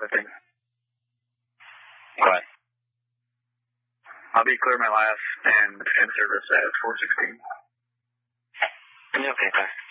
thing. What? I'll be clear my last and in service at 4:16. Yeah, okay, thanks.